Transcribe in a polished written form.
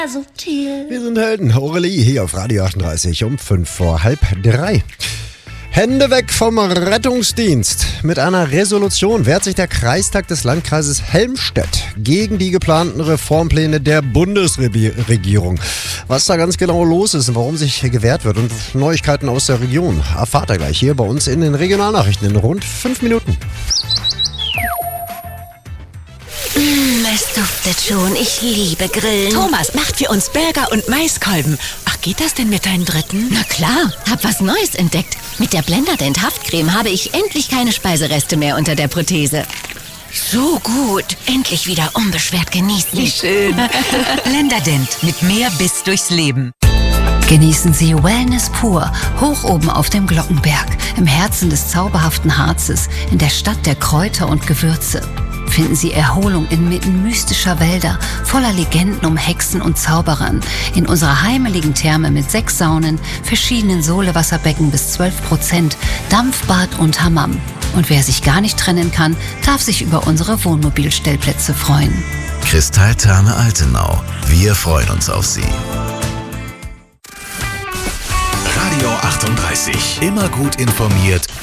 Subtil. Wir sind Helden. Aurelie hier auf Radio 38 um 2:05. Hände weg vom Rettungsdienst. Mit einer Resolution wehrt sich der Kreistag des Landkreises Helmstedt gegen die geplanten Reformpläne der Bundesregierung. Was da ganz genau los ist und warum sich gewehrt wird und Neuigkeiten aus der Region, erfahrt ihr gleich hier bei uns in den Regionalnachrichten in rund 5 Minuten. Es duftet schon. Ich liebe Grillen. Thomas macht für uns Burger und Maiskolben. Ach, geht das denn mit deinem dritten? Na klar, hab was Neues entdeckt. Mit der Blenderdent Haftcreme habe ich endlich keine Speisereste mehr unter der Prothese. So gut. Endlich wieder unbeschwert genießen. Wie schön. Blenderdent mit mehr Biss durchs Leben. Genießen Sie Wellness pur, hoch oben auf dem Glockenberg, im Herzen des zauberhaften Harzes, in der Stadt der Kräuter und Gewürze. Finden Sie Erholung inmitten mystischer Wälder, voller Legenden um Hexen und Zauberern, in unserer heimeligen Therme mit 6 Saunen, verschiedenen Solewasserbecken bis 12%, Dampfbad und Hammam. Und wer sich gar nicht trennen kann, darf sich über unsere Wohnmobilstellplätze freuen. Kristalltherme Altenau. Wir freuen uns auf Sie. Radio 38. Immer gut informiert